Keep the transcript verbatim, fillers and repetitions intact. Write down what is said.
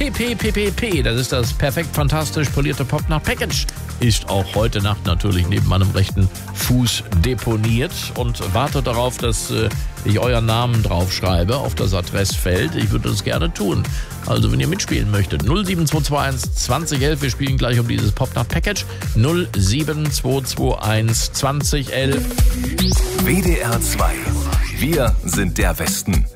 P P P P P, das ist das perfekt fantastisch polierte Popnacht-Package, ist auch heute Nacht natürlich neben meinem rechten Fuß deponiert und wartet darauf, dass äh, ich euren Namen draufschreibe auf das Adressfeld. Ich würde das gerne tun. Also wenn ihr mitspielen möchtet, null sieben zwei zwei eins zwanzig elf, wir spielen gleich um dieses Popnacht-Package, null sieben zwei zwei eins zwanzig elf. W D R zwei. Wir sind der Westen.